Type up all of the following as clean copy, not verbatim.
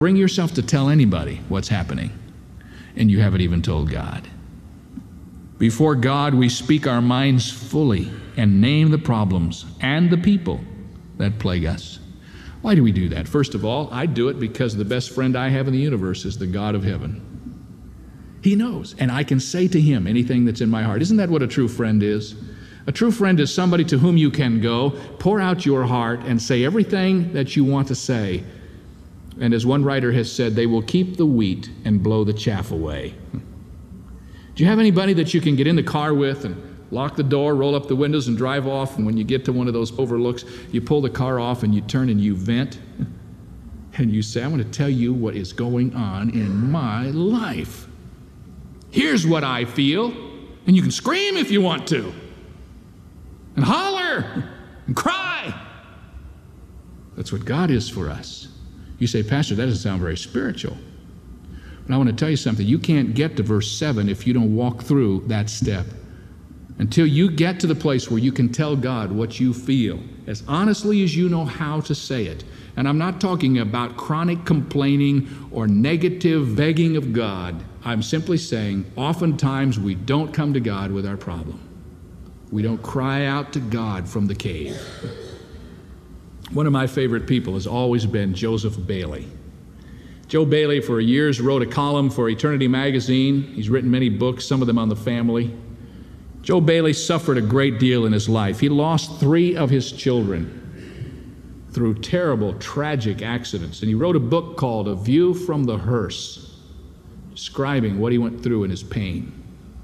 Bring yourself to tell anybody what's happening, and you haven't even told God. Before God, we speak our minds fully and name the problems and the people that plague us. Why do we do that? First of all, I do it because the best friend I have in the universe is the God of heaven. He knows, and I can say to him anything that's in my heart. Isn't that what a true friend is? A true friend is somebody to whom you can go, pour out your heart, and say everything that you want to say. And as one writer has said, they will keep the wheat and blow the chaff away. Do you have anybody that you can get in the car with and lock the door, roll up the windows, and drive off? And when you get to one of those overlooks, you pull the car off and you turn and you vent. And you say, I'm going to tell you what is going on in my life. Here's what I feel. And you can scream if you want to. And holler. And cry. That's what God is for us. You say, Pastor, that doesn't sound very spiritual. But I want to tell you something. You can't get to verse 7 if you don't walk through that step. Until you get to the place where you can tell God what you feel, as honestly as you know how to say it. And I'm not talking about chronic complaining or negative begging of God. I'm simply saying, oftentimes we don't come to God with our problem. We don't cry out to God from the cave. One of my favorite people has always been Joseph Bailey. Joe Bailey, for years, wrote a column for Eternity Magazine. He's written many books, some of them on the family. Joe Bailey suffered a great deal in his life. He lost 3 of his children through terrible, tragic accidents. And he wrote a book called A View from the Hearse, describing what he went through in his pain.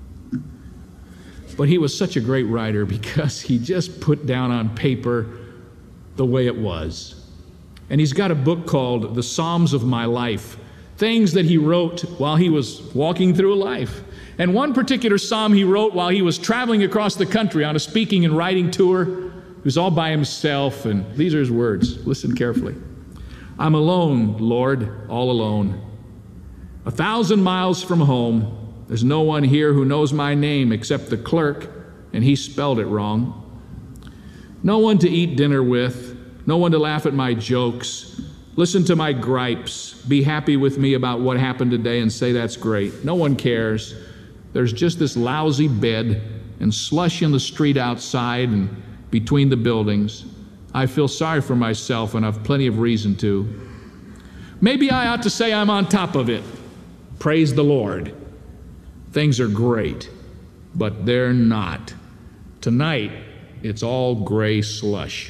But he was such a great writer because he just put down on paper the way it was. And he's got a book called The Psalms of My Life, things that he wrote while he was walking through life. And one particular psalm he wrote while he was traveling across the country on a speaking and writing tour. He was all by himself, and these are his words. Listen carefully. I'm alone, Lord, all alone. 1,000 miles from home. There's no one here who knows my name except the clerk, and he spelled it wrong. No one to eat dinner with, no one to laugh at my jokes, listen to my gripes, be happy with me about what happened today and say that's great. No one cares. There's just this lousy bed and slush in the street outside and between the buildings. I feel sorry for myself and I've plenty of reason to. Maybe I ought to say I'm on top of it. Praise the Lord. Things are great, but they're not. Tonight, it's all gray slush.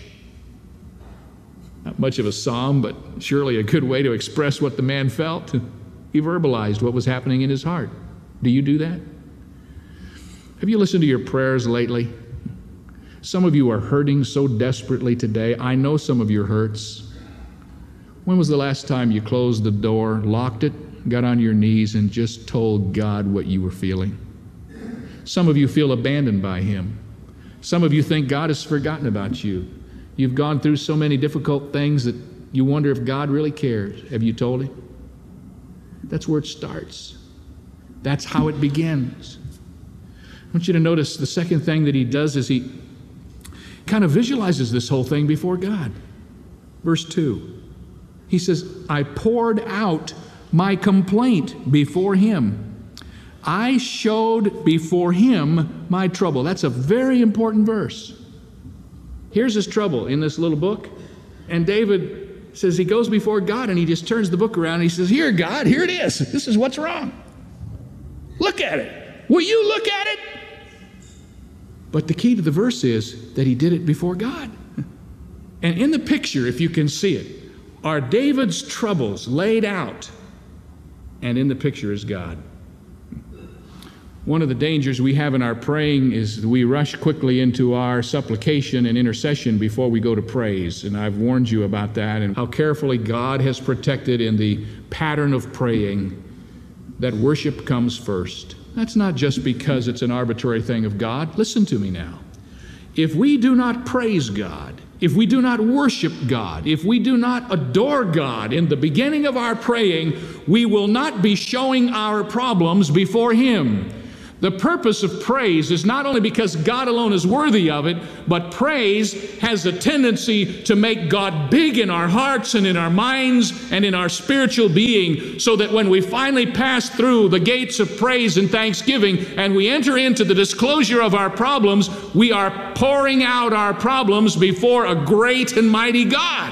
Not much of a psalm, but surely a good way to express what the man felt. He verbalized what was happening in his heart. Do you do that? Have you listened to your prayers lately? Some of you are hurting so desperately today. I know some of your hurts. When was the last time you closed the door, locked it, got on your knees, and just told God what you were feeling? Some of you feel abandoned by Him. Some of you think God has forgotten about you. You've gone through so many difficult things that you wonder if God really cares. Have you told Him? That's where it starts. That's how it begins. I want you to notice the second thing that he does is he kind of visualizes this whole thing before God. Verse 2. He says, I poured out my complaint before Him. I showed before Him my trouble. That's a very important verse. Here's his trouble in this little book. And David says he goes before God and he just turns the book around and he says, here, God, here it is. This is what's wrong. Look at it. Will you look at it? But the key to the verse is that he did it before God. And in the picture, if you can see it, are David's troubles laid out. And in the picture is God. One of the dangers we have in our praying is we rush quickly into our supplication and intercession before we go to praise. And I've warned you about that and how carefully God has protected in the pattern of praying that worship comes first. That's not just because it's an arbitrary thing of God. Listen to me now. If we do not praise God, if we do not worship God, if we do not adore God in the beginning of our praying, we will not be showing our problems before Him. The purpose of praise is not only because God alone is worthy of it, but praise has a tendency to make God big in our hearts and in our minds and in our spiritual being, so that when we finally pass through the gates of praise and thanksgiving and we enter into the disclosure of our problems, we are pouring out our problems before a great and mighty God.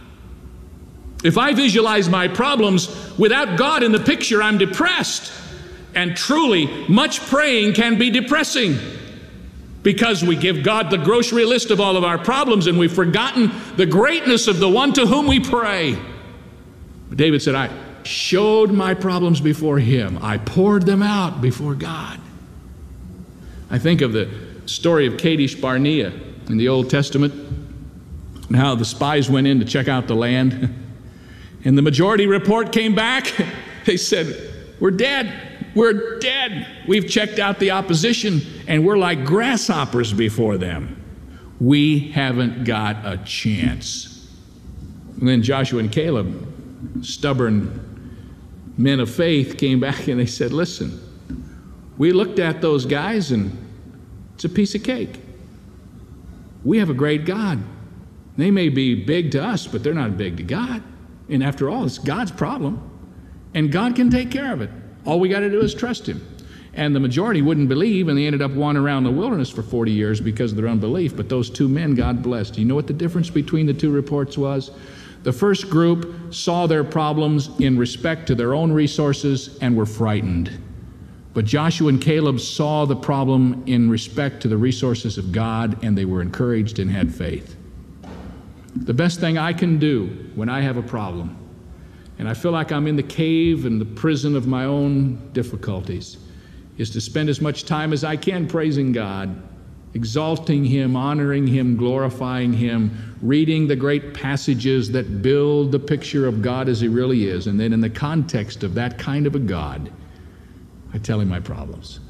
If I visualize my problems without God in the picture, I'm depressed. And truly, much praying can be depressing, because we give God the grocery list of all of our problems and we've forgotten the greatness of the one to whom we pray. David said, I showed my problems before him. I poured them out before God. I think of the story of Kadesh Barnea in the Old Testament, and how the spies went in to check out the land. And the majority report came back. They said, we're dead. We're dead. We've checked out the opposition, and we're like grasshoppers before them. We haven't got a chance. And then Joshua and Caleb, stubborn men of faith, came back and they said, listen, we looked at those guys and it's a piece of cake. We have a great God. They may be big to us, but they're not big to God. And after all, it's God's problem, and God can take care of it. All we got to do is trust him. And the majority wouldn't believe, and they ended up wandering around the wilderness for 40 years because of their unbelief. But those two men, God blessed. You know what the difference between the two reports was? The first group saw their problems in respect to their own resources and were frightened. But Joshua and Caleb saw the problem in respect to the resources of God, and they were encouraged and had faith. The best thing I can do when I have a problem, and I feel like I'm in the cave and the prison of my own difficulties, is to spend as much time as I can praising God, exalting him, honoring him, glorifying him, reading the great passages that build the picture of God as he really is. And then in the context of that kind of a God, I tell him my problems.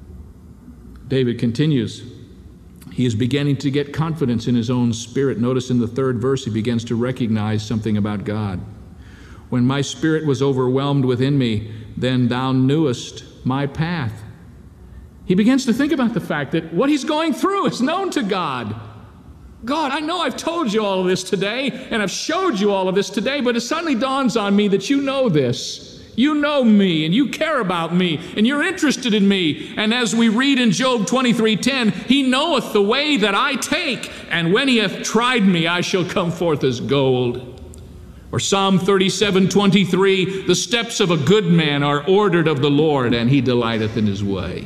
David continues. He is beginning to get confidence in his own spirit. Notice in the 3rd verse, he begins to recognize something about God. When my spirit was overwhelmed within me, then thou knewest my path. He begins to think about the fact that what he's going through is known to God. God, I know I've told you all of this today, and I've showed you all of this today, but it suddenly dawns on me that you know this. You know me, and you care about me, and you're interested in me. And as we read in Job 23:10, he knoweth the way that I take, and when he hath tried me, I shall come forth as gold. Or Psalm 37:23, the steps of a good man are ordered of the Lord, and he delighteth in his way.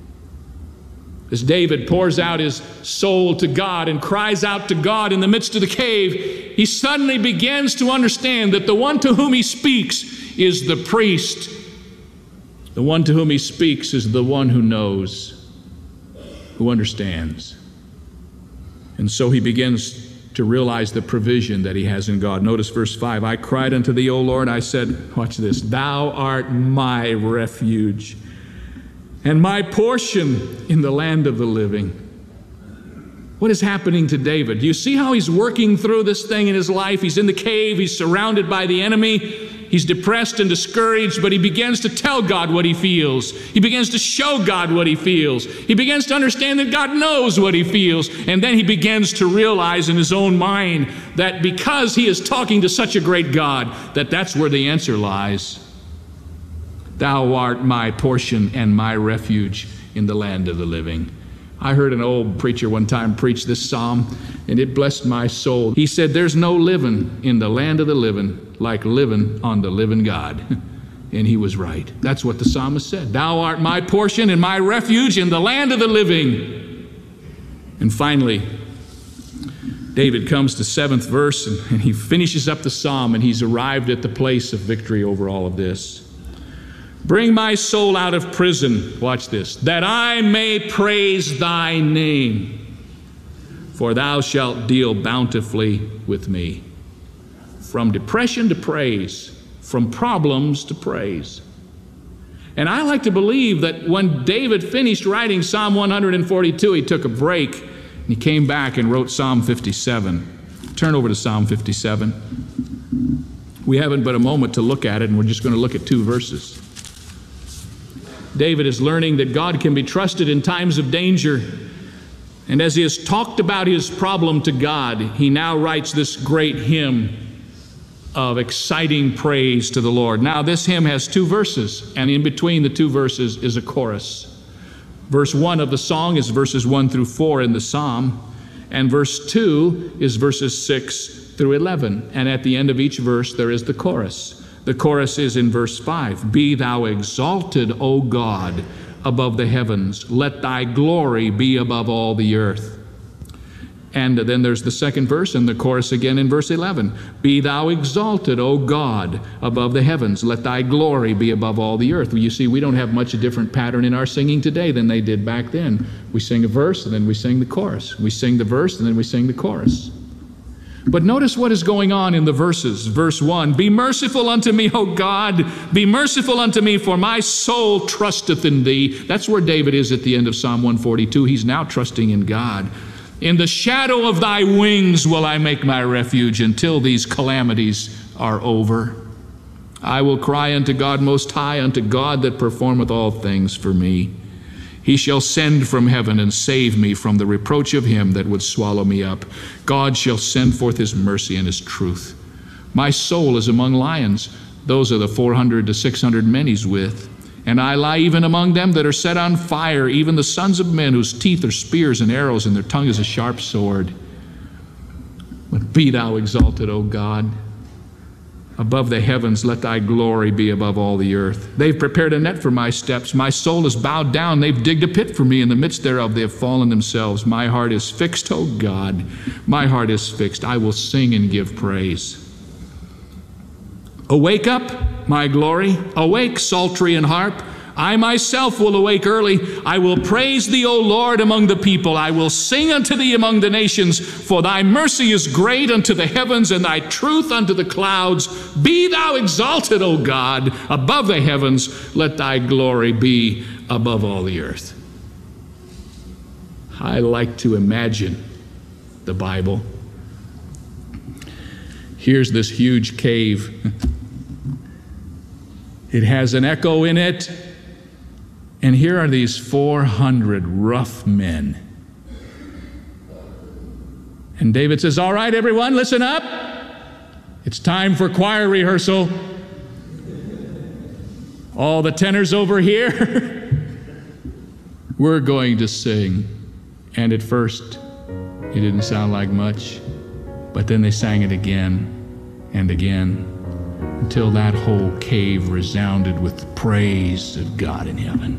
As David pours out his soul to God and cries out to God in the midst of the cave, he suddenly begins to understand that the one to whom he speaks is the priest. The one to whom he speaks is the one who knows, who understands. And so he begins to realize the provision that he has in God. Notice verse 5, I cried unto thee, O Lord, I said, watch this, thou art my refuge and my portion in the land of the living. What is happening to David? Do you see how he's working through this thing in his life? He's in the cave, he's surrounded by the enemy, he's depressed and discouraged, but he begins to tell God what he feels. He begins to show God what he feels. He begins to understand that God knows what he feels. And then he begins to realize in his own mind that because he is talking to such a great God, that's where the answer lies. Thou art my portion and my refuge in the land of the living. I heard an old preacher one time preach this psalm, and it blessed my soul. He said, there's no living in the land of the living like living on the living God. And he was right. That's what the psalmist said. Thou art my portion and my refuge in the land of the living. And finally, David comes to 7th verse, and he finishes up the psalm, and he's arrived at the place of victory over all of this. Bring my soul out of prison, watch this, that I may praise thy name, for thou shalt deal bountifully with me. From depression to praise, from problems to praise. And I like to believe that when David finished writing Psalm 142, he took a break, and he came back and wrote Psalm 57. Turn over to Psalm 57. We haven't but a moment to look at it, and we're just going to look at 2 verses. David is learning that God can be trusted in times of danger. And as he has talked about his problem to God, he now writes this great hymn of exciting praise to the Lord. Now, this hymn has 2 verses, and in between the 2 verses is a chorus. Verse 1 of the song is verses 1 through 4 in the psalm, and verse 2 is verses 6 through 11. And at the end of each verse, there is the chorus. The chorus is in verse 5. Be thou exalted, O God, above the heavens. Let thy glory be above all the earth. And then there's the second verse and the chorus again in verse 11. Be thou exalted, O God, above the heavens. Let thy glory be above all the earth. Well, you see, we don't have much a different pattern in our singing today than they did back then. We sing a verse and then we sing the chorus. We sing the verse and then we sing the chorus. But notice what is going on in the verses. Verse 1, Be merciful unto me, O God, be merciful unto me, for my soul trusteth in thee. That's where David is at the end of Psalm 142. He's now trusting in God. In the shadow of thy wings will I make my refuge until these calamities are over. I will cry unto God most high, unto God that performeth all things for me. He shall send from heaven and save me from the reproach of him that would swallow me up. God shall send forth his mercy and his truth. My soul is among lions. Those are the 400 to 600 men he's with. And I lie even among them that are set on fire, even the sons of men whose teeth are spears and arrows, and their tongue is a sharp sword. But be thou exalted, O God. Above the heavens, let thy glory be above all the earth. They've prepared a net for my steps. My soul is bowed down. They've digged a pit for me. In the midst thereof they have fallen themselves. My heart is fixed, O God. My heart is fixed. I will sing and give praise. Awake up, my glory. Awake, psaltery and harp. I myself will awake early. I will praise thee, O Lord, among the people. I will sing unto thee among the nations. For thy mercy is great unto the heavens, and thy truth unto the clouds. Be thou exalted, O God, above the heavens. Let thy glory be above all the earth. I like to imagine the Bible. Here's this huge cave. It has an echo in it. And here are these 400 rough men. And David says, all right, everyone, listen up. It's time for choir rehearsal. All the tenors over here. We're going to sing. And at first, it didn't sound like much. But then they sang it again and again, until that whole cave resounded with the praise of God in heaven.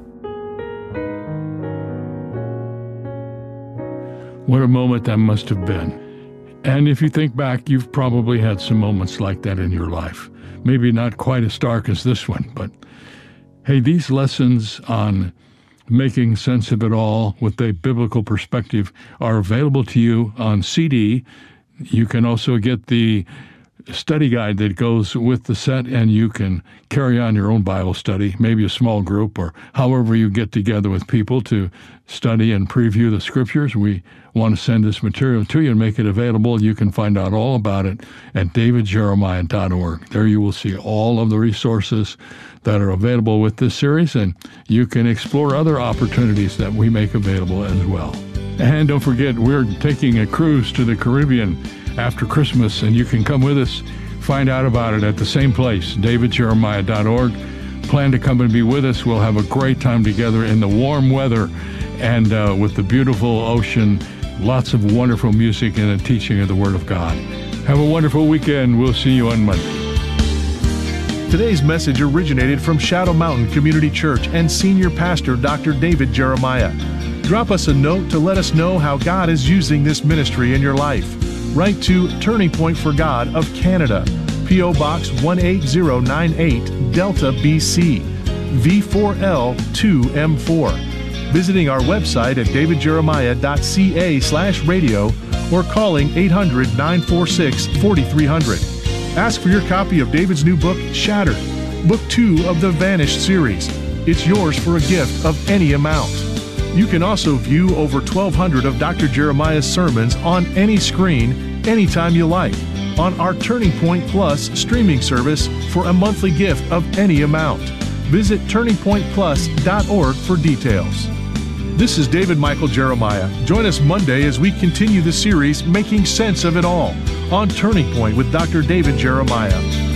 What a moment that must have been. And if you think back, you've probably had some moments like that in your life. Maybe not quite as stark as this one, but hey, these lessons on making sense of it all with a biblical perspective are available to you on CD. You can also get the study guide that goes with the set, and you can carry on your own Bible study, maybe a small group, or however you get together with people to study and preview the scriptures. We want to send this material to you and make it available. You can find out all about it at davidjeremiah.org. There you will see all of the resources that are available with this series, and you can explore other opportunities that we make available as well. And don't forget, we're taking a cruise to the Caribbean after Christmas, and you can come with us. Find out about it at the same place, davidjeremiah.org. Plan to come and be with us. We'll have a great time together in the warm weather and with the beautiful ocean, lots of wonderful music and a teaching of the Word of God. Have a wonderful weekend. We'll see you on Monday. Today's message originated from Shadow Mountain Community Church and Senior Pastor Dr. David Jeremiah. Drop us a note to let us know how God is using this ministry in your life. Write to Turning Point for God of Canada, P.O. Box 18098, Delta, BC, V4L2M4. Visiting our website at davidjeremiah.ca/radio or calling 800-946-4300. Ask for your copy of David's new book, Shattered, Book 2 of the Vanished series. It's yours for a gift of any amount. You can also view over 1,200 of Dr. Jeremiah's sermons on any screen, anytime you like, on our Turning Point Plus streaming service for a monthly gift of any amount. Visit turningpointplus.org for details. This is David Michael Jeremiah. Join us Monday as we continue the series Making Sense of It All on Turning Point with Dr. David Jeremiah.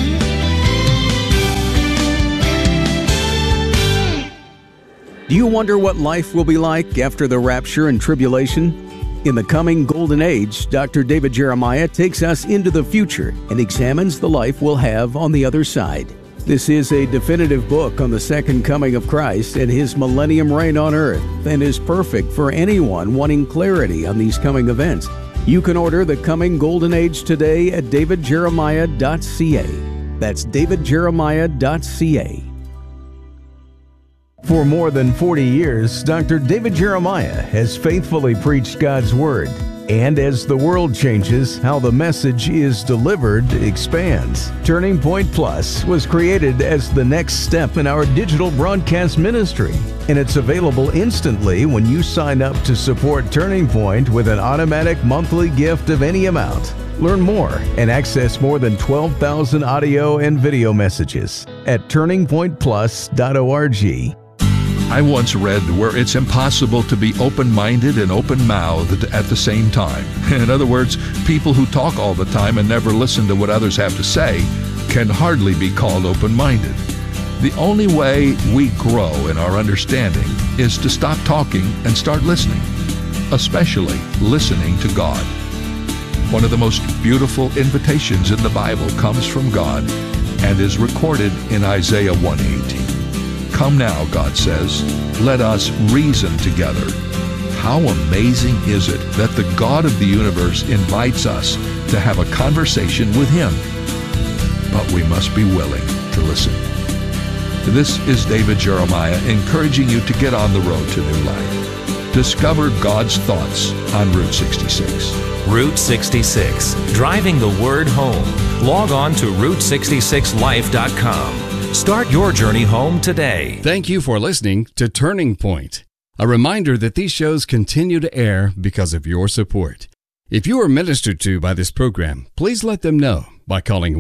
Do you wonder what life will be like after the rapture and tribulation? In the coming golden age, Dr. David Jeremiah takes us into the future and examines the life we'll have on the other side. This is a definitive book on the second coming of Christ and his millennium reign on earth, and is perfect for anyone wanting clarity on these coming events. You can order The Coming Golden Age today at davidjeremiah.ca. That's davidjeremiah.ca. For more than 40 years, Dr. David Jeremiah has faithfully preached God's Word. And as the world changes, how the message is delivered expands. Turning Point Plus was created as the next step in our digital broadcast ministry. And it's available instantly when you sign up to support Turning Point with an automatic monthly gift of any amount. Learn more and access more than 12,000 audio and video messages at turningpointplus.org. I once read where it's impossible to be open-minded and open-mouthed at the same time. In other words, people who talk all the time and never listen to what others have to say can hardly be called open-minded. The only way we grow in our understanding is to stop talking and start listening, especially listening to God. One of the most beautiful invitations in the Bible comes from God and is recorded in Isaiah 1:18. Come now, God says, let us reason together. How amazing is it that the God of the universe invites us to have a conversation with Him? But we must be willing to listen. This is David Jeremiah encouraging you to get on the road to new life. Discover God's thoughts on Route 66. Route 66, driving the word home. Log on to Route66Life.com. Start your journey home today. Thank you for listening to Turning Point. A reminder that these shows continue to air because of your support. If you are ministered to by this program, please let them know by calling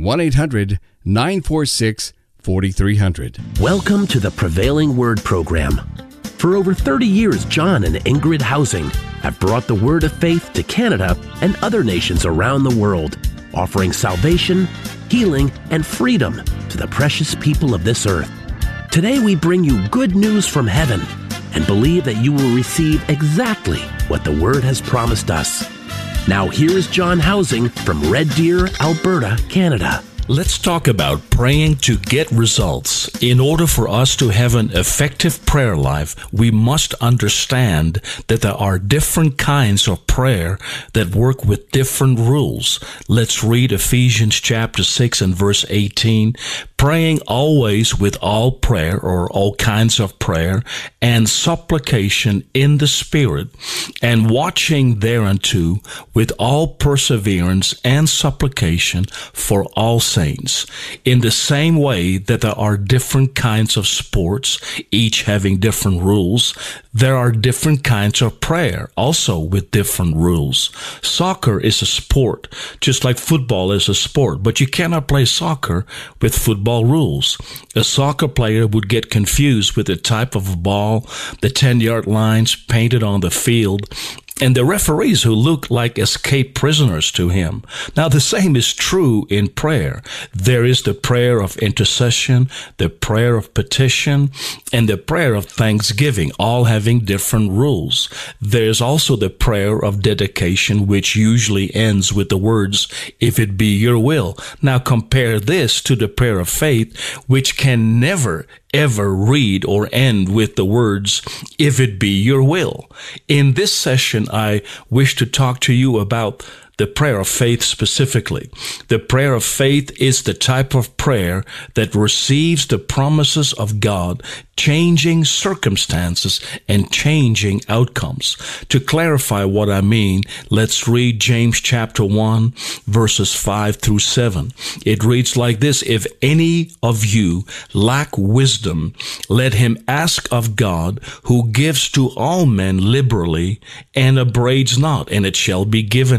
1-800-946-4300. Welcome to the Prevailing Word program. For over 30 years, John and Ingrid Housing have brought the word of faith to Canada and other nations around the world, offering salvation, healing, and freedom to the precious people of this earth. Today we bring you good news from heaven and believe that you will receive exactly what the Word has promised us. Now here is John Housing from Red Deer, Alberta, Canada. Let's talk about praying to get results. In order for us to have an effective prayer life, we must understand that there are different kinds of prayer that work with different rules. Let's read Ephesians chapter 6 and verse 18. Praying always with all prayer, or all kinds of prayer, and supplication in the Spirit, and watching thereunto with all perseverance and supplication for all saints. In the same way that there are different kinds of sports, each having different rules, there are different kinds of prayer, also with different rules. Soccer is a sport, just like football is a sport, but you cannot play soccer with football rules. A soccer player would get confused with the type of ball, the 10-yard lines painted on the field, and the referees who look like escaped prisoners to him. Now, the same is true in prayer. There is the prayer of intercession, the prayer of petition, and the prayer of thanksgiving, all having different rules. There's also the prayer of dedication, which usually ends with the words, "If it be your will." Now, compare this to the prayer of faith, which can never ever read or end with the words, "If it be your will." In this session, I wish to talk to you about the prayer of faith specifically. The prayer of faith is the type of prayer that receives the promises of God, changing circumstances and changing outcomes. To clarify what I mean, let's read James chapter 1, verses 5 through 7. It reads like this: "If any of you lack wisdom, let him ask of God, who gives to all men liberally and upbraids not, and it shall be given him.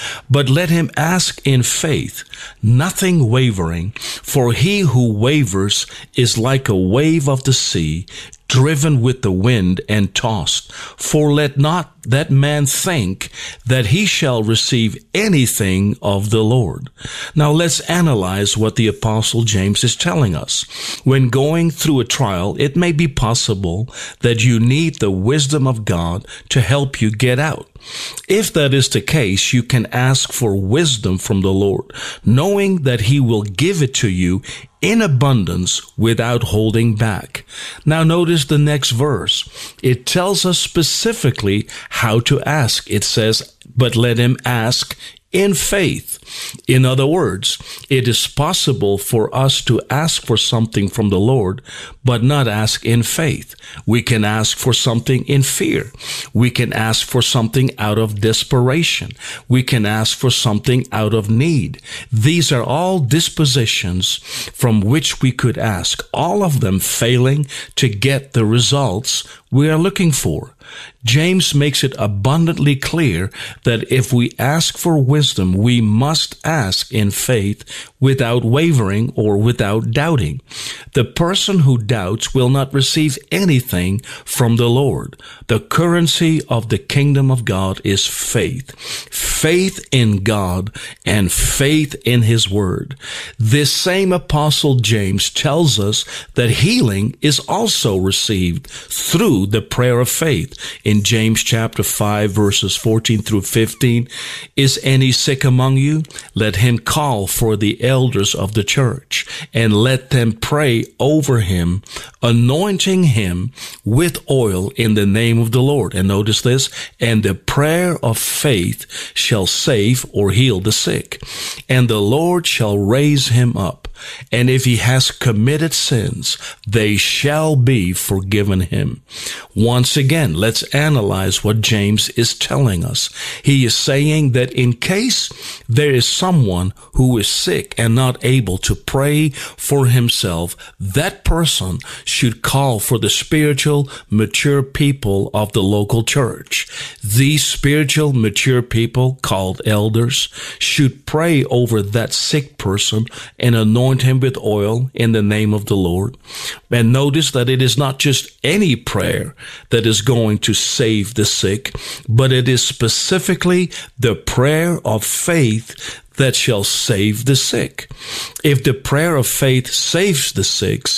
but let him ask in faith, nothing wavering, for he who wavers is like a wave of the sea, driven with the wind and tossed. For let not that man think that he shall receive anything of the Lord. Now let's analyze what the Apostle James is telling us. When going through a trial, it may be possible that you need the wisdom of God to help you get out. If that is the case, you can ask for wisdom from the Lord, knowing that he will give it to you in abundance without holding back. Now notice the next verse. It tells us specifically how to ask. It says, but let him ask in faith. In other words, it is possible for us to ask for something from the Lord, but not ask in faith. We can ask for something in fear. We can ask for something out of desperation. We can ask for something out of need. These are all dispositions from which we could ask, all of them failing to get the results we are looking for. James makes it abundantly clear that if we ask for wisdom, we must ask in faith without wavering or without doubting. The person who doubts will not receive anything from the Lord. The currency of the kingdom of God is faith. Faith in God and faith in his word. This same Apostle James tells us that healing is also received through the prayer of faith. In James chapter 5, verses 14 through 15, is any sick among you? Let him call for the elders of the church, and let them pray over him, anointing him with oil in the name of the Lord. And notice this, and the prayer of faith shall save or heal the sick, and the Lord shall raise him up. And if he has committed sins, they shall be forgiven him. Once again, let's analyze what James is telling us. He is saying that in case there is someone who is sick and not able to pray for himself, that person should call for the spiritual, mature people of the local church. These spiritual, mature people, called elders, should pray over that sick person and anoint him with oil in the name of the Lord. And notice that it is not just any prayer that is going to save the sick, but it is specifically the prayer of faith that shall save the sick. If the prayer of faith saves the sick,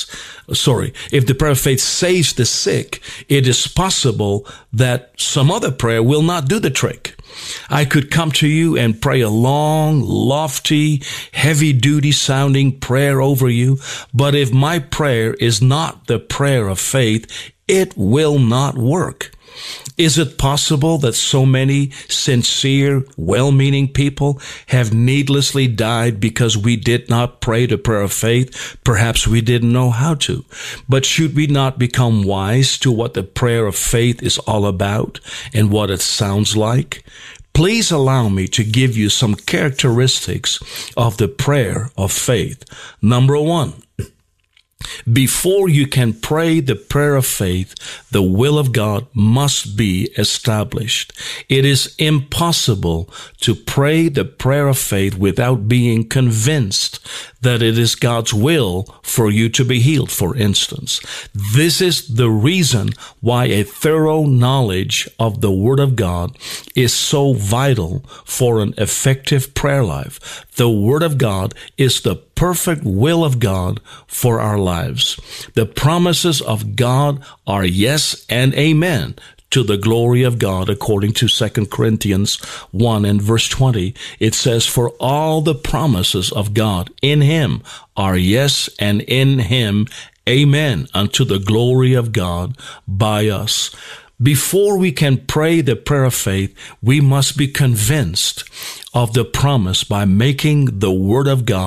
it is possible that some other prayer will not do the trick. I could come to you and pray a long, lofty, heavy-duty sounding prayer over you, but if my prayer is not the prayer of faith, it will not work. Is it possible that so many sincere, well-meaning people have needlessly died because we did not pray the prayer of faith? Perhaps we didn't know how to. But should we not become wise to what the prayer of faith is all about and what it sounds like? Please allow me to give you some characteristics of the prayer of faith. Number one, before you can pray the prayer of faith, the will of God must be established. It is impossible to pray the prayer of faith without being convinced that it is God's will for you to be healed, for instance. This is the reason why a thorough knowledge of the Word of God is so vital for an effective prayer life. The Word of God is the perfect will of God for our lives. The promises of God are yes and amen to the glory of God, according to 2 Corinthians 1 and verse 20. It says, for all the promises of God in him are yes, and in him amen, unto the glory of God by us. Before we can pray the prayer of faith, we must be convinced of the promise by making the Word of God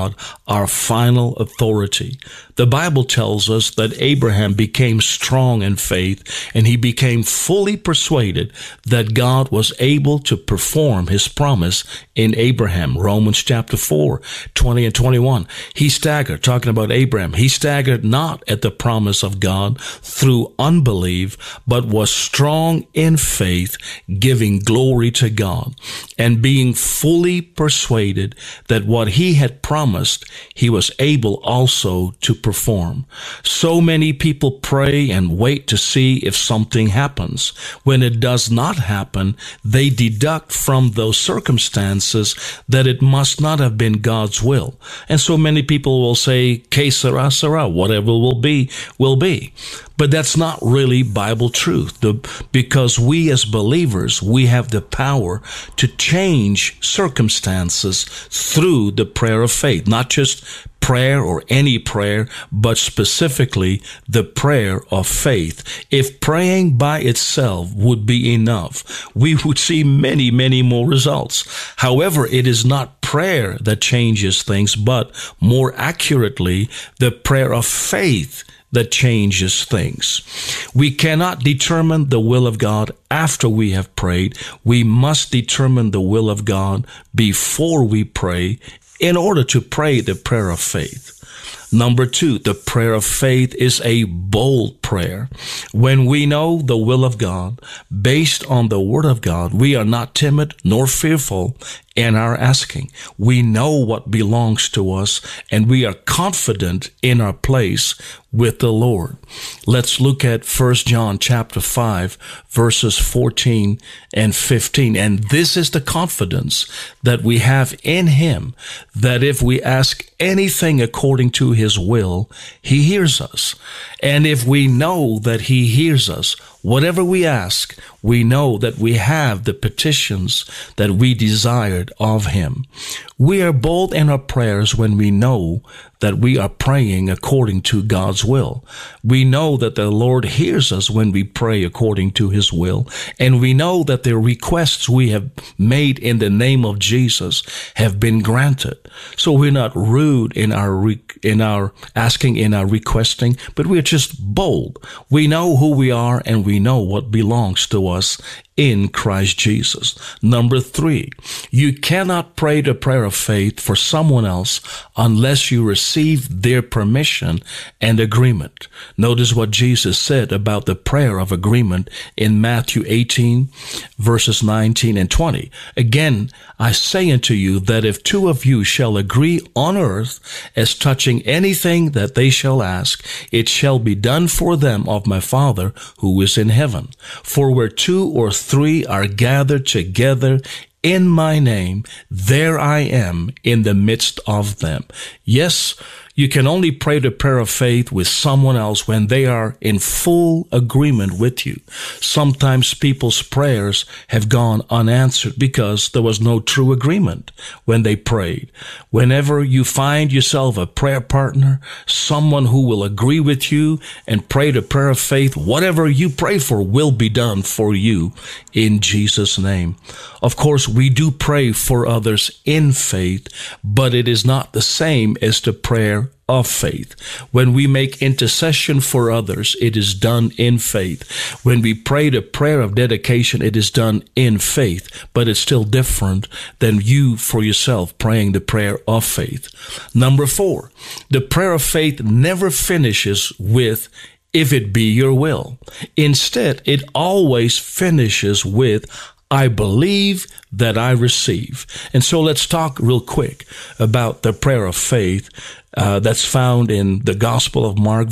our final authority. The Bible tells us that Abraham became strong in faith, and he became fully persuaded that God was able to perform his promise in Abraham. Romans chapter 4, 20 and 21. He staggered, talking about Abraham, he staggered not at the promise of God through unbelief, but was strong in faith, giving glory to God, and being fully persuaded that what he had promised, he was able also to perform. So many people pray and wait to see if something happens. When it does not happen, they deduct from those circumstances that it must not have been God's will. And so many people will say, que sera, sera, whatever will be, will be. But that's not really Bible truth, because we as believers, we have the power to change circumstances through the prayer of faith, not just prayer or any prayer, but specifically the prayer of faith. If praying by itself would be enough, we would see many, many more results. However, it is not prayer that changes things, but more accurately, the prayer of faith that changes things. We cannot determine the will of God after we have prayed. We must determine the will of God before we pray in order to pray the prayer of faith. Number 2, the prayer of faith is a bold prayer. When we know the will of God, based on the Word of God, we are not timid nor fearful in our asking. We know what belongs to us, and we are confident in our place with the Lord. Let's look at 1 John chapter 5, verses 14 and 15. And this is the confidence that we have in Him, that if we ask anything according to His will, He hears us. And if we know that He hears us, whatever we ask, we know that we have the petitions that we desired of Him. We are bold in our prayers when we know that we are praying according to God's will. We know that the Lord hears us when we pray according to His will, and we know that the requests we have made in the name of Jesus have been granted. So we're not rude in our asking, in our requesting, but we're just bold. We know who we are, and we know what belongs to us in Christ Jesus. Number 3, you cannot pray the prayer of faith for someone else unless you receive their permission and agreement. Notice what Jesus said about the prayer of agreement in Matthew 18, verses 19 and 20. Again, I say unto you that if 2 of you shall agree on earth as touching anything that they shall ask, it shall be done for them of my Father who is in heaven. For where 2 or 3 are gathered together in my name, there I am in the midst of them. Yes, you can only pray the prayer of faith with someone else when they are in full agreement with you. Sometimes people's prayers have gone unanswered because there was no true agreement when they prayed. Whenever you find yourself a prayer partner, someone who will agree with you and pray the prayer of faith, whatever you pray for will be done for you in Jesus' name. Of course, we do pray for others in faith, but it is not the same as the prayer of faith. When we make intercession for others, it is done in faith. When we pray the prayer of dedication, it is done in faith, but it's still different than you for yourself praying the prayer of faith. Number 4, the prayer of faith never finishes with, if it be your will. Instead, it always finishes with, I believe that I receive. And so let's talk real quick about the prayer of faith that's found in the Gospel of Mark,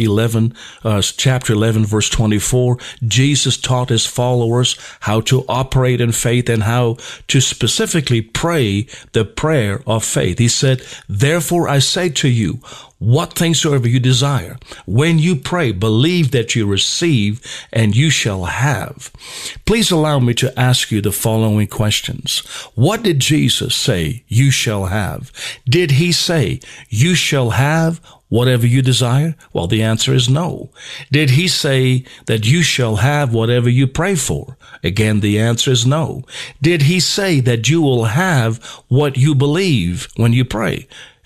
chapter 11, verse 24. Jesus taught His followers how to operate in faith and how to specifically pray the prayer of faith. He said, therefore I say to you, what things soever you desire, when you pray, believe that you receive and you shall have. Please allow me to ask you the following questions. What did Jesus say you shall have? Did He say you shall have whatever you desire? Well, the answer is no. Did He say that you shall have whatever you pray for? Again, the answer is no. Did He say that you will have what you believe when you pray?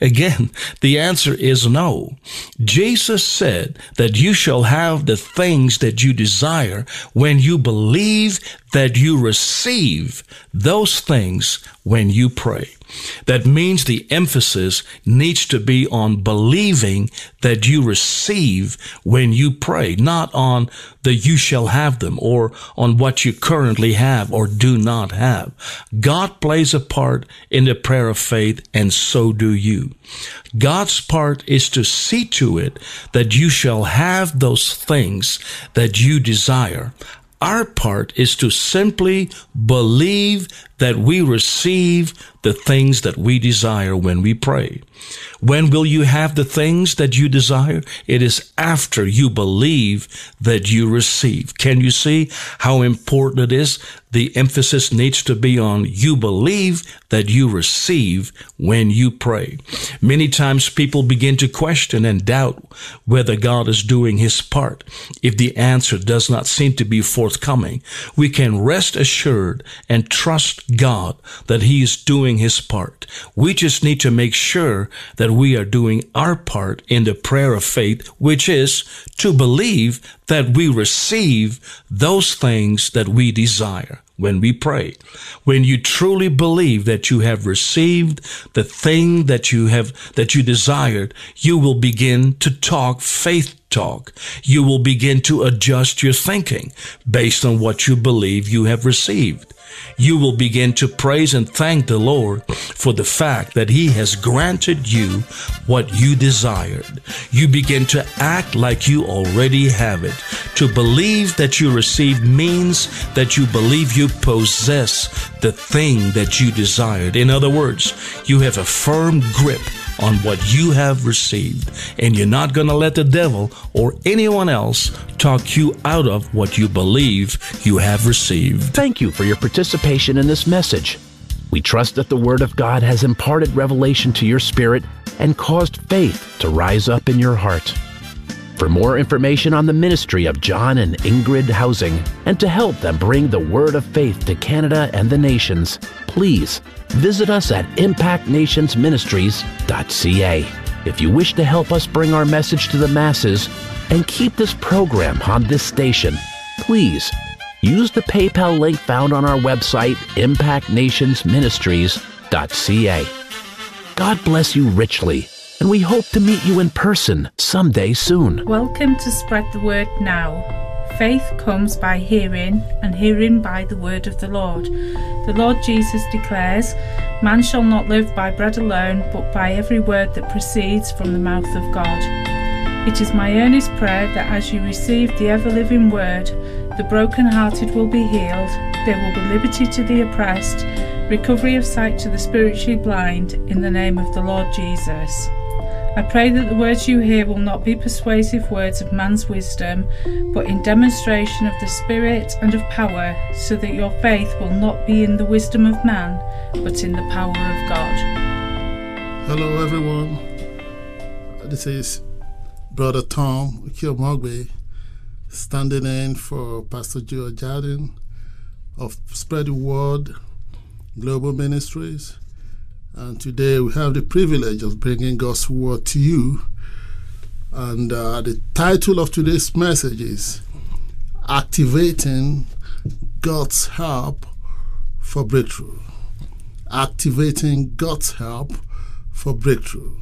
Again, the answer is no. Jesus said that you shall have the things that you desire when you believe that you receive those things when you pray. That means the emphasis needs to be on believing that you receive when you pray, not on the you shall have them or on what you currently have or do not have. God plays a part in the prayer of faith, and so do you. God's part is to see to it that you shall have those things that you desire. Our part is to simply believe that we receive the things that we desire when we pray. When will you have the things that you desire? It is after you believe that you receive. Can you see how important it is? The emphasis needs to be on you believe that you receive when you pray. Many times people begin to question and doubt whether God is doing his part. If the answer does not seem to be forthcoming, we can rest assured and trust God that he is doing his part. We just need to make sure that we are doing our part in the prayer of faith, which is to believe that we receive those things that we desire when we pray. When you truly believe that you have received the thing that you desired, you will begin to talk faith talk. You will begin to adjust your thinking based on what you believe you have received. You will begin to praise and thank the Lord for the fact that he has granted you what you desired. You begin to act like you already have it. To believe that you receive means that you believe you possess the thing that you desired. In other words, you have a firm grip on what you have received, and you're not going to let the devil or anyone else talk you out of what you believe you have received. Thank you for your participation in this message. We trust that the Word of God has imparted revelation to your spirit and caused faith to rise up in your heart. For more information on the ministry of John and Ingrid Housing, and to help them bring the Word of faith to Canada and the nations, please visit us at impactnationsministries.ca. If you wish to help us bring our message to the masses and keep this program on this station, please use the PayPal link found on our website, impactnationsministries.ca. God bless you richly, and we hope to meet you in person someday soon. Welcome to Spread the Word Now. Faith comes by hearing, and hearing by the word of the Lord. The Lord Jesus declares, "Man shall not live by bread alone, but by every word that proceeds from the mouth of God." It is my earnest prayer that as you receive the ever-living word, the broken-hearted will be healed, there will be liberty to the oppressed, recovery of sight to the spiritually blind, in the name of the Lord Jesus. I pray that the words you hear will not be persuasive words of man's wisdom, but in demonstration of the Spirit and of power, so that your faith will not be in the wisdom of man, but in the power of God. Hello everyone, this is Brother Tom Ukiomogbe, standing in for Pastor Joe Jardin of Spread the Word Global Ministries. And today we have the privilege of bringing God's Word to you. And the title of today's message is Activating God's Help for Breakthrough. Activating God's Help for Breakthrough.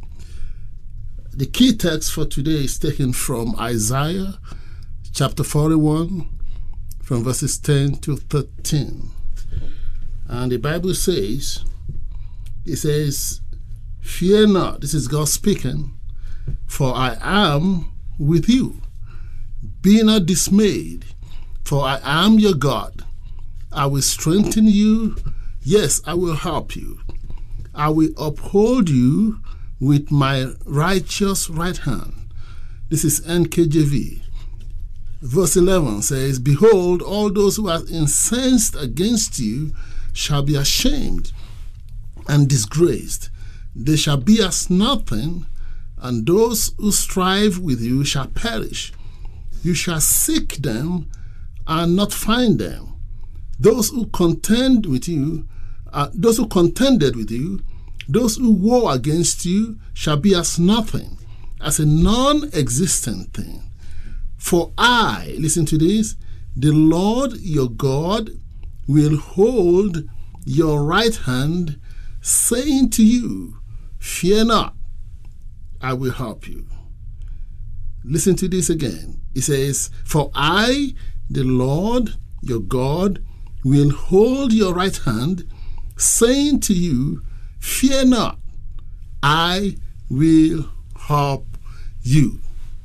The key text for today is taken from Isaiah chapter 41, from verses 10 to 13. And the Bible says, it says, "Fear not," this is God speaking, "for I am with you. Be not dismayed, for I am your God. I will strengthen you. Yes, I will help you. I will uphold you with my righteous right hand." This is NKJV. Verse 11 says, "Behold, all those who are incensed against you shall be ashamed and disgraced. They shall be as nothing, and those who strive with you shall perish. You shall seek them and not find them. Those who contended with you Those who war against you shall be as nothing, as a non-existent thing. For I, listen to this, the Lord your God will hold your right hand, saying to you, fear not, I will help you. Listen to this again. It says, for I, the Lord your God, will hold your right hand, saying to you, fear not, I will help you.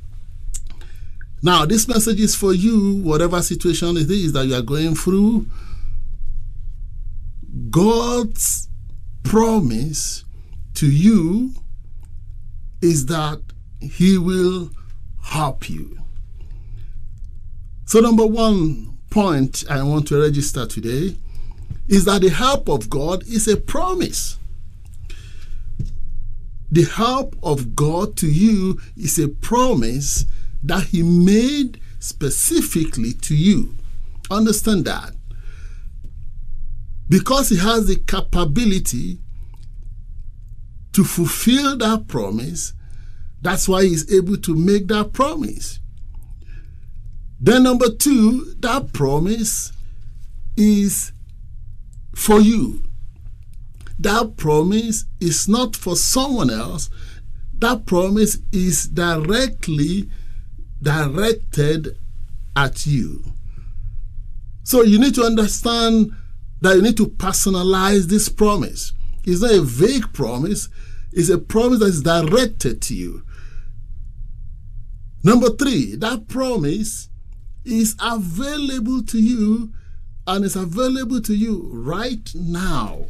Now, this message is for you, whatever situation it is that you are going through. God's promise to you is that He will help you. So, number one point I want to register today is that the help of God is a promise. The help of God to you is a promise that He made specifically to you. Understand that. Because He has the capability to fulfill that promise, that's why He's able to make that promise. Then number two, that promise is for you. That promise is not for someone else. That promise is directly directed at you. So you need to understand that you need to personalize this promise. It's not a vague promise. It's a promise that is directed to you. Number three, that promise is available to you, and it's available to you right now.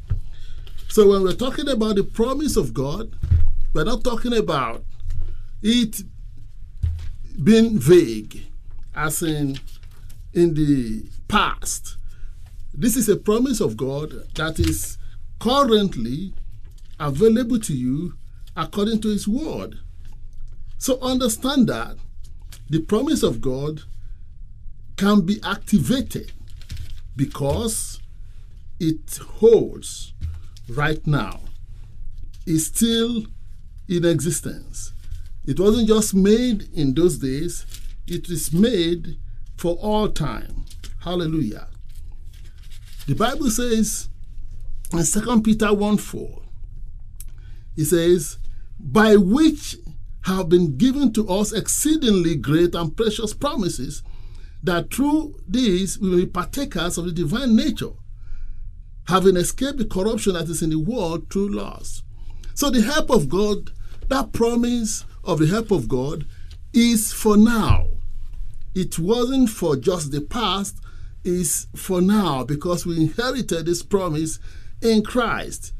So when we're talking about the promise of God, we're not talking about it being vague, as in the past. This is a promise of God that is currently available to you according to His word. So understand that the promise of God can be activated because it holds right now. It's still in existence. It wasn't just made in those days, it is made for all time. Hallelujah. The Bible says in 2 Peter 1:4, it says, by which have been given to us exceedingly great and precious promises, that through these we will be partakers of the divine nature, having escaped the corruption that is in the world through lust. So the help of God, that promise of the help of God, is for now. It wasn't for just the past, it's for now, because we inherited this promise in Christ.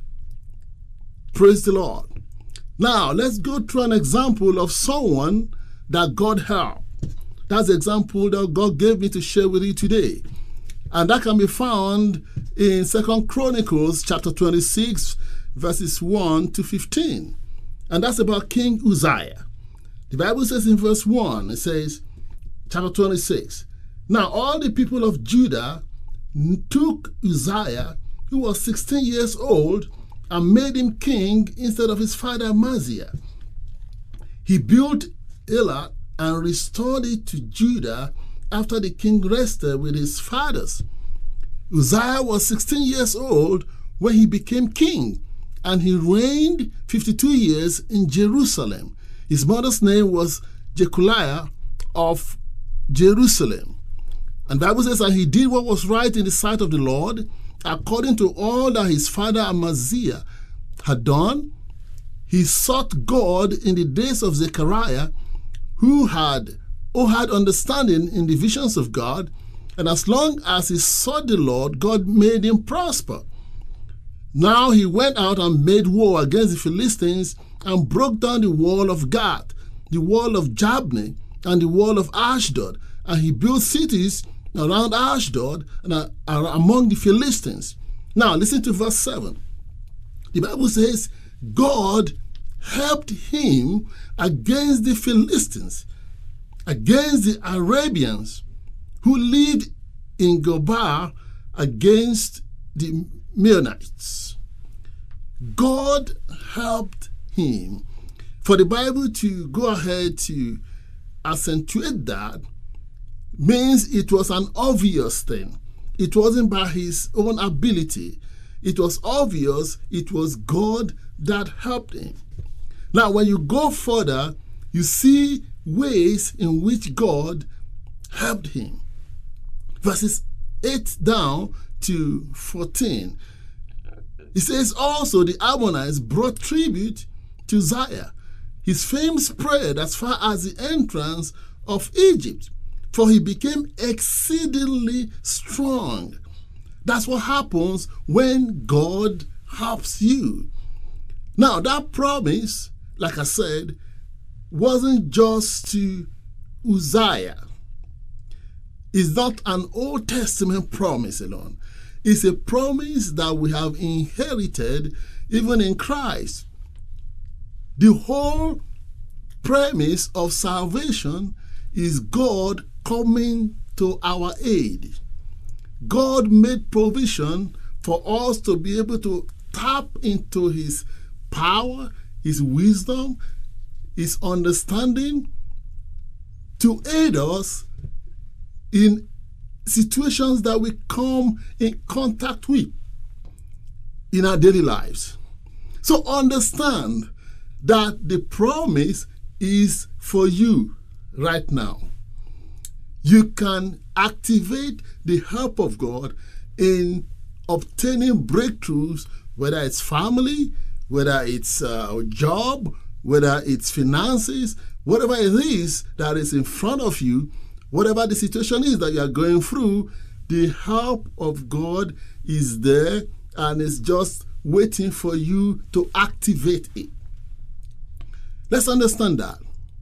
Praise the Lord. Now, let's go through an example of someone that God helped. That's the example that God gave me to share with you today. And that can be found in 2 Chronicles chapter 26, verses 1 to 15. And that's about King Uzziah. The Bible says in verse 1, it says, chapter 26, now all the people of Judah took Uzziah, who was 16 years old, and made him king instead of his father Amaziah. He built Elah and restored it to Judah after the king rested with his fathers. Uzziah was 16 years old when he became king, and he reigned 52 years in Jerusalem. His mother's name was Jecoliah of Jerusalem. And the Bible says that he did what was right in the sight of the Lord, according to all that his father Amaziah had done. He sought God in the days of Zechariah, who had understanding in the visions of God, and as long as he sought the Lord, God made him prosper. Now he went out and made war against the Philistines and broke down the wall of Gath, the wall of Jabneh, and the wall of Ashdod, and he built cities around Ashdod and among the Philistines. Now listen to verse 7. The Bible says, God helped him against the Philistines, against the Arabians who lived in Gobar, against the Meunites. God helped him. For the Bible to go ahead to accentuate that means it was an obvious thing. It wasn't by his own ability. It was obvious it was God that helped him. Now, when you go further, you see ways in which God helped him. Verses 8 down to 14. It says, also the Ammonites brought tribute to Uzziah. His fame spread as far as the entrance of Egypt, for he became exceedingly strong. That's what happens when God helps you. Now, that promise, like I said, wasn't just to Uzziah. It's not an Old Testament promise alone. It's a promise that we have inherited even in Christ. The whole premise of salvation is God coming to our aid. God made provision for us to be able to tap into his power, his wisdom, his understanding to aid us in situations that we come in contact with in our daily lives. So understand that the promise is for you right now. You can activate the help of God in obtaining breakthroughs, whether it's family, whether it's a job, whether it's finances, whatever it is that is in front of you, whatever the situation is that you are going through, the help of God is there and is just waiting for you to activate it. Let's understand that.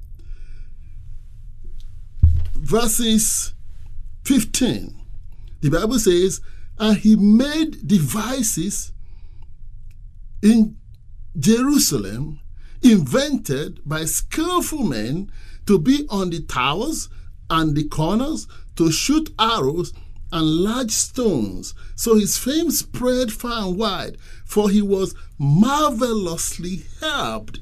Verses 15, the Bible says, and he made devices in Jerusalem invented by skillful men to be on the towers and the corners, to shoot arrows and large stones. So his fame spread far and wide, for he was marvelously helped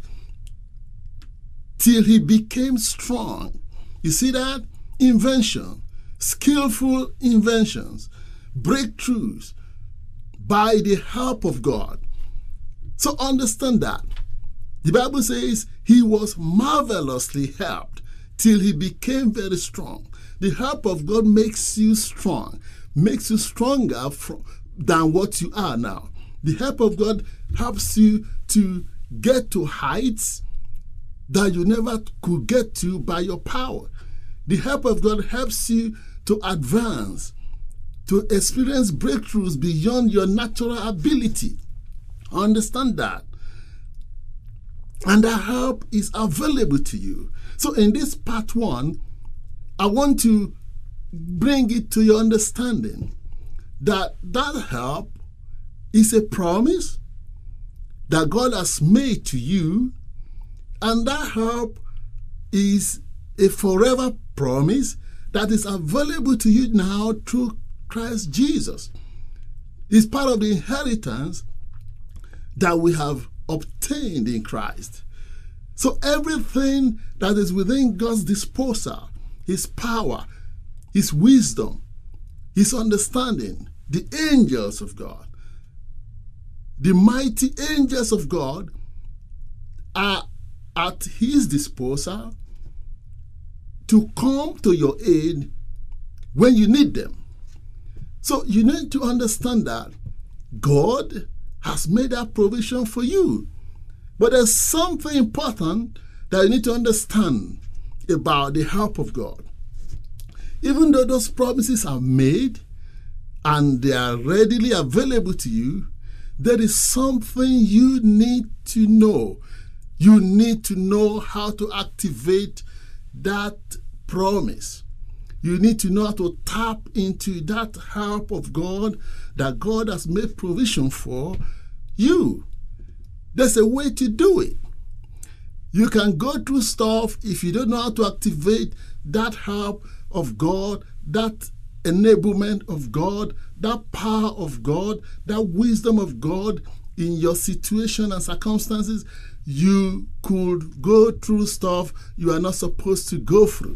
till he became strong. You see that? Invention, skillful inventions, breakthroughs by the help of God. So understand that. The Bible says he was marvelously helped till he became very strong. The help of God makes you strong, makes you stronger than what you are now. The help of God helps you to get to heights that you never could get to by your power. The help of God helps you to advance, to experience breakthroughs beyond your natural ability. Understand that. And that help is available to you. So in this part 1, I want to bring it to your understanding that that help is a promise that God has made to you, and that help is a forever promise that is available to you now through Christ Jesus. It's part of the inheritance that we have obtained in Christ. So everything that is within God's disposal, his power, his wisdom, his understanding, the angels of God, the mighty angels of God are at his disposal to come to your aid when you need them. So you need to understand that God has made that provision for you. But there's something important that you need to understand about the help of God. Even though those promises are made and they are readily available to you, there is something you need to know. You need to know how to activate that promise. You need to know how to tap into that help of God that God has made provision for you. There's a way to do it. You can go through stuff if you don't know how to activate that help of God, that enablement of God, that power of God, that wisdom of God in your situation and circumstances, you could go through stuff you are not supposed to go through.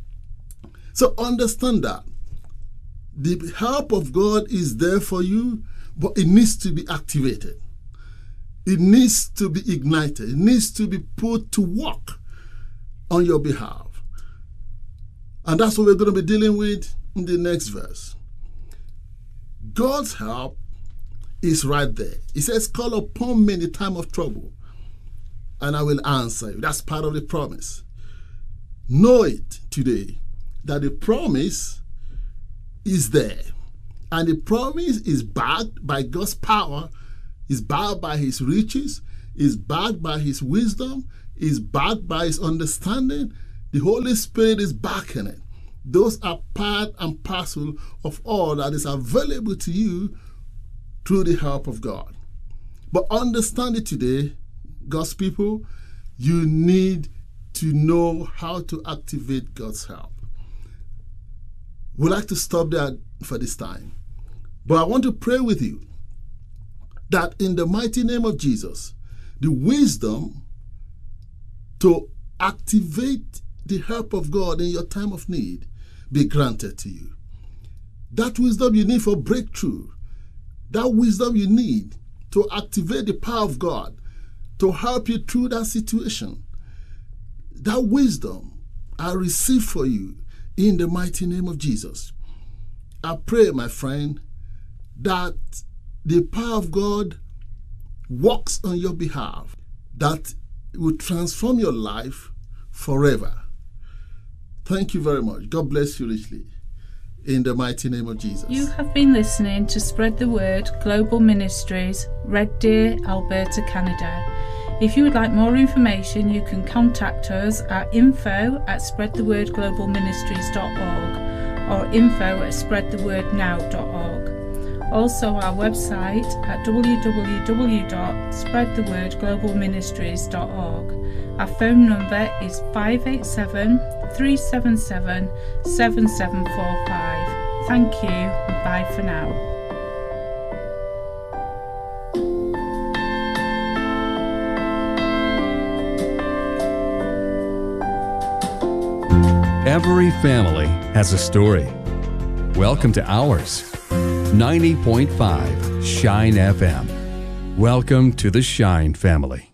So understand that the help of God is there for you, but it needs to be activated. It needs to be ignited. It needs to be put to work on your behalf. And that's what we're going to be dealing with in the next verse. God's help is right there. He says, call upon me in the time of trouble, and I will answer you. That's part of the promise. Know it today, that the promise is there. And the promise is backed by God's power, is backed by his riches, is backed by his wisdom, is backed by his understanding. The Holy Spirit is backing it. Those are part and parcel of all that is available to you through the help of God. But understand it today, God's people, you need to know how to activate God's help. We'd like to stop there for this time. But I want to pray with you that in the mighty name of Jesus, the wisdom to activate the help of God in your time of need be granted to you. That wisdom you need for breakthrough, that wisdom you need to activate the power of God to help you through that situation, that wisdom I receive for you in the mighty name of Jesus. I pray, my friend, that the power of God works on your behalf, that it will transform your life forever. Thank you very much. God bless you richly. In the mighty name of Jesus. You have been listening to Spread the Word Global Ministries, Red Deer, Alberta, Canada. If you would like more information, you can contact us at info@spreadthewordglobalministries.org or info@spreadthewordnow.org. Also our website at www.spreadthewordglobalministries.org. Our phone number is 587-377-7745. Thank you and bye for now. Every family has a story. Welcome to ours. 90.5 Shine FM. Welcome to the Shine family.